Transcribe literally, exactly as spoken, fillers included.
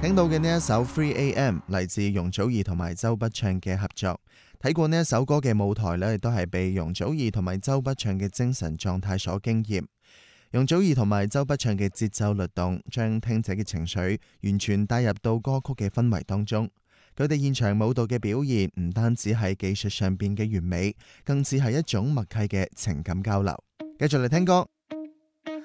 聽到嘅呢一首 three A M 嚟自容祖兒同埋周筆暢嘅合作。睇過呢一首歌嘅舞台呢，亦都係被容祖兒同埋周筆暢嘅精神狀態所驚艷。容祖兒同埋周筆暢嘅節奏律動，將聽者嘅情緒完全帶入到歌曲嘅氛圍當中。佢哋現場舞蹈嘅表現唔單止係技術上邊嘅完美，更似係一種默契嘅情感交流。繼續嚟聽歌。